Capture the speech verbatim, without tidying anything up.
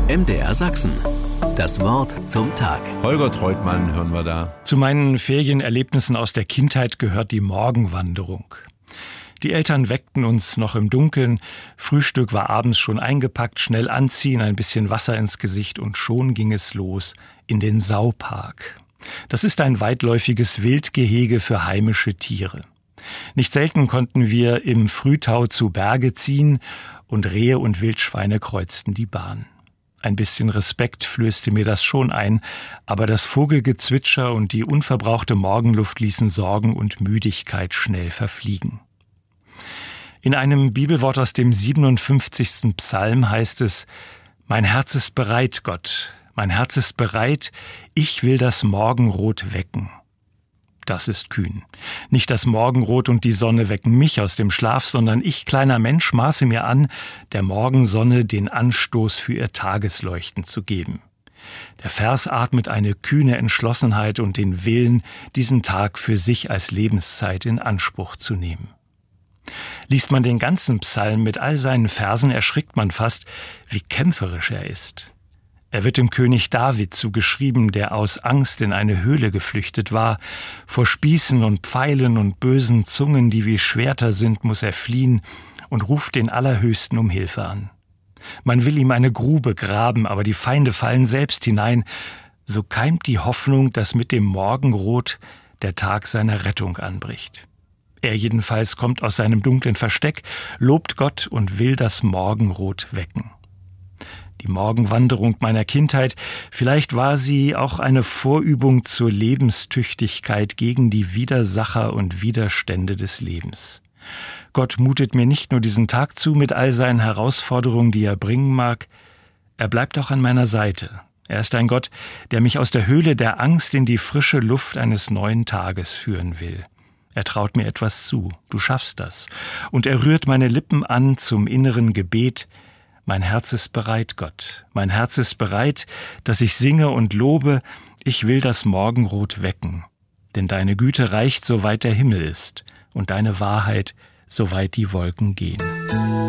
M D R Sachsen. Das Wort zum Tag. Holger Treutmann hören wir da. Zu meinen Ferienerlebnissen aus der Kindheit gehört die Morgenwanderung. Die Eltern weckten uns noch im Dunkeln. Frühstück war abends schon eingepackt, schnell anziehen, ein bisschen Wasser ins Gesicht und schon ging es los in den Saupark. Das ist ein weitläufiges Wildgehege für heimische Tiere. Nicht selten konnten wir im Frühtau zu Berge ziehen und Rehe und Wildschweine kreuzten die Bahn. Ein bisschen Respekt flößte mir das schon ein, aber das Vogelgezwitscher und die unverbrauchte Morgenluft ließen Sorgen und Müdigkeit schnell verfliegen. In einem Bibelwort aus dem siebenundfünfzigsten Psalm heißt es: Mein Herz ist bereit, Gott, mein Herz ist bereit, ich will das Morgenrot wecken. Das ist kühn. Nicht das Morgenrot und die Sonne wecken mich aus dem Schlaf, sondern ich, kleiner Mensch, maße mir an, der Morgensonne den Anstoß für ihr Tagesleuchten zu geben. Der Vers atmet eine kühne Entschlossenheit und den Willen, diesen Tag für sich als Lebenszeit in Anspruch zu nehmen. Liest man den ganzen Psalm mit all seinen Versen, erschrickt man fast, wie kämpferisch er ist. Er wird dem König David zugeschrieben, der aus Angst in eine Höhle geflüchtet war. Vor Spießen und Pfeilen und bösen Zungen, die wie Schwerter sind, muss er fliehen und ruft den Allerhöchsten um Hilfe an. Man will ihm eine Grube graben, aber die Feinde fallen selbst hinein. So keimt die Hoffnung, dass mit dem Morgenrot der Tag seiner Rettung anbricht. Er jedenfalls kommt aus seinem dunklen Versteck, lobt Gott und will das Morgenrot wecken. Die Morgenwanderung meiner Kindheit, vielleicht war sie auch eine Vorübung zur Lebenstüchtigkeit gegen die Widersacher und Widerstände des Lebens. Gott mutet mir nicht nur diesen Tag zu mit all seinen Herausforderungen, die er bringen mag, er bleibt auch an meiner Seite. Er ist ein Gott, der mich aus der Höhle der Angst in die frische Luft eines neuen Tages führen will. Er traut mir etwas zu, du schaffst das. Und er rührt meine Lippen an zum inneren Gebet: Mein Herz ist bereit, Gott. Mein Herz ist bereit, dass ich singe und lobe. Ich will das Morgenrot wecken. Denn deine Güte reicht, soweit der Himmel ist, und deine Wahrheit, soweit die Wolken gehen.